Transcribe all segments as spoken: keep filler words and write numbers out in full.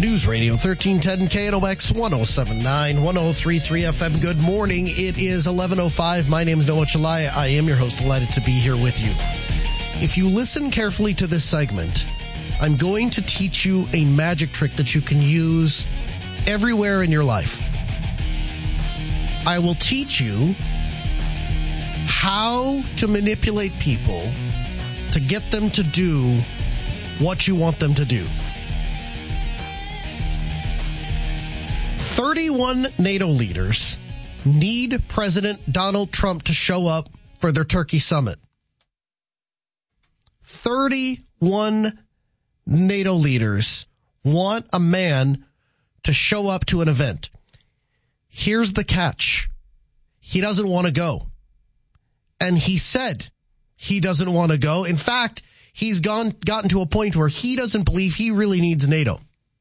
News Radio thirteen ten K N O X one oh seven point nine, one oh three point three F M. Good morning. It is eleven oh five. My name is Noah Chalai. I am your host. Delighted to be here with you. If you listen carefully to this segment, I'm going to teach you a magic trick that you can use everywhere in your life. I will teach you how to manipulate people to get them to do what you want them to do. thirty-one NATO leaders need President Donald Trump to show up for their Turkey summit. thirty-one NATO leaders want a man to show up to an event. Here's the catch. He doesn't want to go. And he said he doesn't want to go. In fact, he's gone gotten to a point where he doesn't believe he really needs NATO.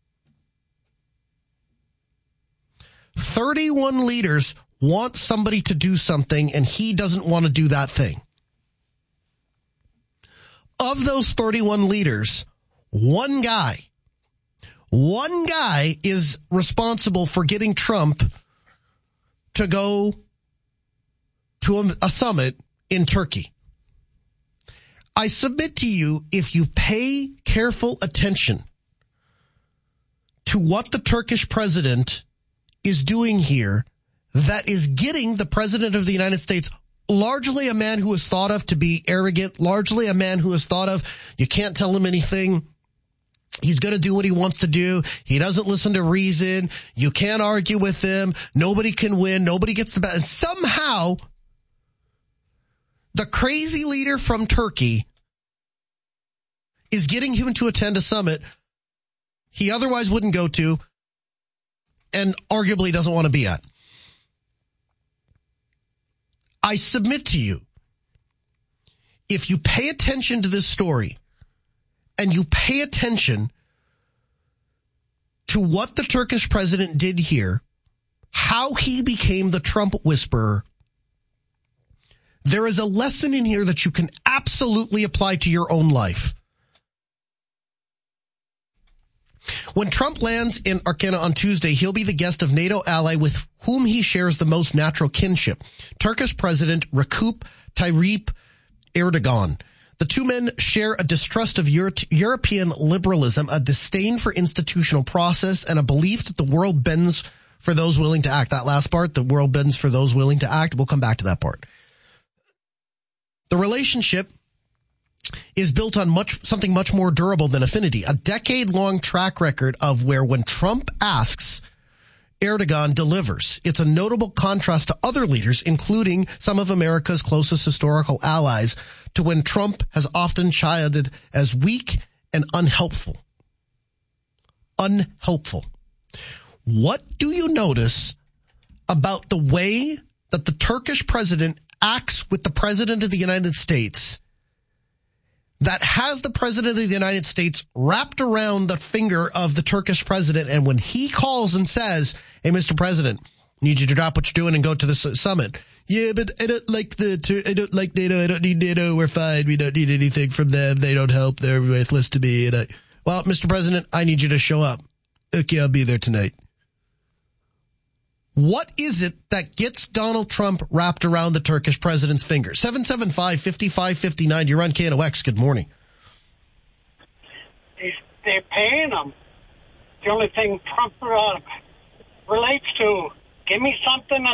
thirty-one leaders want somebody to do something, and he doesn't want to do that thing. Of those thirty-one leaders, one guy, one guy is responsible for getting Trump to go to a, a summit in Turkey. I submit to you, if you pay careful attention to what the Turkish president is doing here, that is getting the president of the United States, largely a man who is thought of to be arrogant, largely a man who is thought of, you can't tell him anything. He's going to do what he wants to do. He doesn't listen to reason. You can't argue with him. Nobody can win. Nobody gets the best. And somehow, the crazy leader from Turkey is getting him to attend a summit he otherwise wouldn't go to and arguably doesn't want to be at. I submit to you, if you pay attention to this story and you pay attention to what the Turkish president did here, how he became the Trump whisperer, there is a lesson in here that you can absolutely apply to your own life. When Trump lands in Ankara on Tuesday, he'll be the guest of NATO ally with whom he shares the most natural kinship, Turkish President Recep Tayyip Erdogan. The two men share a distrust of Euro- European liberalism, a disdain for institutional process, and a belief that the world bends for those willing to act. That last part, the world bends for those willing to act, we'll come back to that part. The relationship is built on much something much more durable than affinity, a decade-long track record of where when Trump asks, Erdogan delivers. It's a notable contrast to other leaders, including some of America's closest historical allies, to when Trump has often chided as weak and unhelpful. Unhelpful. What do you notice about the way that the Turkish president acts with the president of the United States that has the president of the United States wrapped around the finger of the Turkish president, and when he calls and says, hey, Mister President, I need you to drop what you're doing and go to the summit. Yeah, but I don't like the, I don't like NATO. I don't need NATO. We're fine. We don't need anything from them. They don't help. They're worthless to me. And I, well, Mister President, I need you to show up. Okay, I'll be there tonight. What is it that gets Donald Trump wrapped around the Turkish president's finger? seven seven five, five five five nine. You're on K N O X. Good morning. They're paying him. The only thing Trump uh, relates to, give me something